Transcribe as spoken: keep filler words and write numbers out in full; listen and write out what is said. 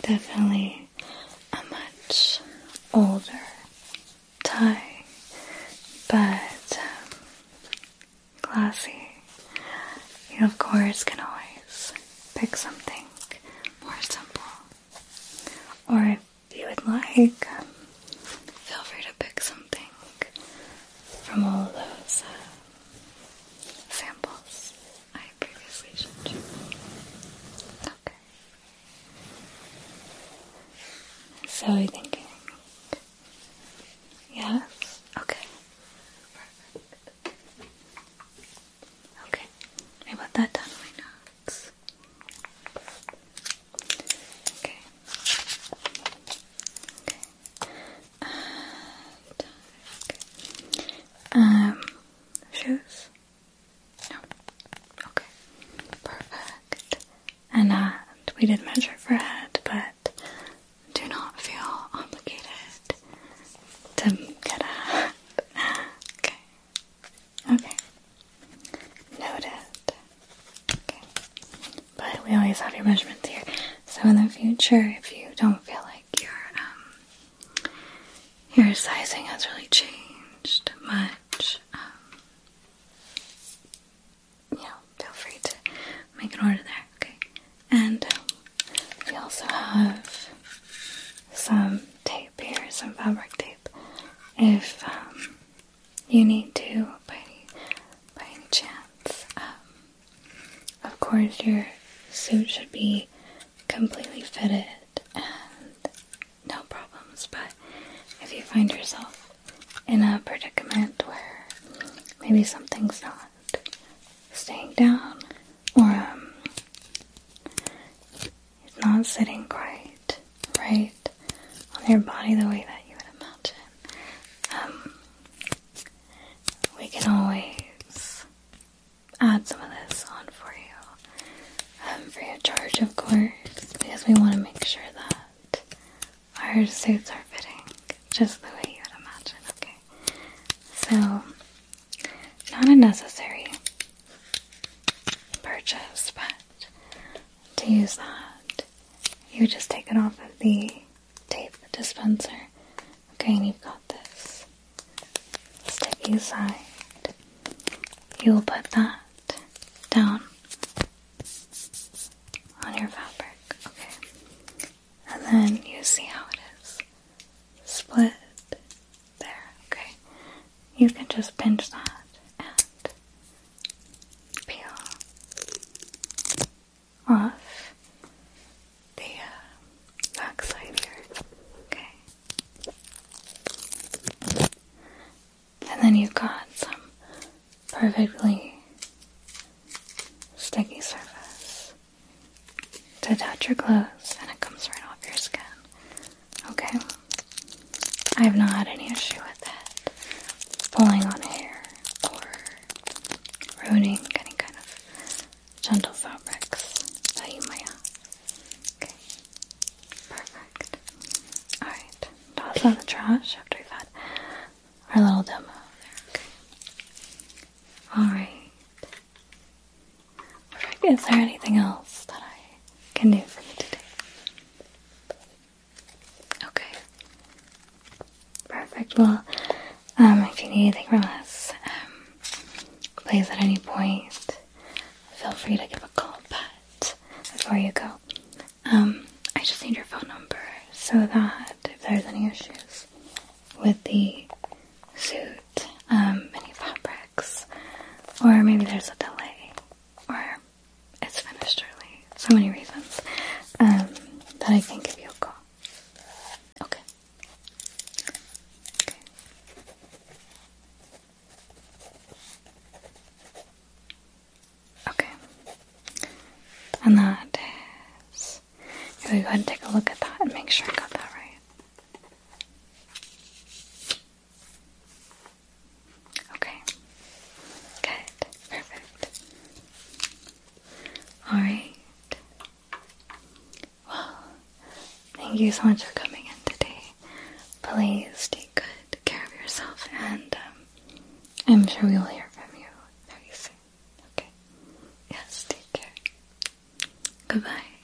definitely a much older tie, but um, classy. You, of course, can always pick something more simple. Or if you would like, um, feel free to pick something from all of those uh, samples I previously showed you. Okay. So are you thinking? Yes? Okay. Perfect. Okay. Let me put that down in my notes. Okay. Okay. And, okay. Um, shoes? No. Okay. Perfect. And, uh, we did measure for head, but do not feel obligated to get a hat. Okay. Okay. Noted. Okay. But we always have your measurements here. So in the future, if you don't feel like your um your sizing has really changed much, um, you know, feel free to make an order there. Okay. And um, we also have some tape here, some fabric tape. If um, you need to, by any, by any chance, um, of course your suit should be completely fitted and no problems. But if you find yourself in a predicament where maybe something's not staying down, or um, it's not sitting quite right on your body the way that you would imagine, um, we can always add some of this on for you, um, free of charge, of course, because we want to make sure that our suits are fitting just the way you would imagine. Okay, so not a necessary purchase, but to use that, you just take it off of the tape dispenser. Okay, and you've got this sticky side. You will put that down on your fabric, okay? And then you see how it is split there, okay? You can just pinch that and peel off the uh, back side here, okay? And then you've got some perfectly sticky surface to touch your clothes, and it comes right off your skin, okay? I have not had any issue with it pulling on hair or ruining any kind of gentle fabrics that you might have. Okay, perfect. Alright, toss out the trash after we've had our little demo there, okay? Alright. Perfect. Is there anything else that I can do for you today? Okay. Perfect. Well, um, if you need anything from us, um, please at any point feel free to give a call. But before you go, um, I just need your phone number so that if there's any issues with the suit, um, any fabrics, or maybe there's a delay, or it's finished early, so many reasons, um, that I can give you a call. Okay. Okay. Okay. And that is, here we go ahead and take a look at that and make sure I got that right. Okay. Good. Perfect. Alright. Well, thank you so much for coming in today. Please take good care of yourself, and um, I'm sure we will hear from you very soon. Okay? Yes, take care. Goodbye.